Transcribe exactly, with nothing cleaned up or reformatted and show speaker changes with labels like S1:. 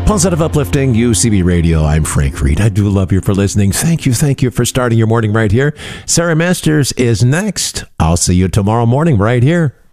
S1: Positive, uplifting U C B Radio. I'm Frank Reed. I do love you for listening. Thank you, thank you for starting your morning right here. Sarah Masters is next. I'll see you tomorrow morning right here.